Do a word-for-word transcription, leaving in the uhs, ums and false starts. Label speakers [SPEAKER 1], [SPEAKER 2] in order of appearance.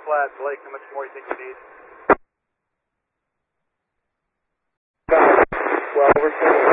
[SPEAKER 1] flat, Blake, how much more do you think you need?
[SPEAKER 2] Well, we're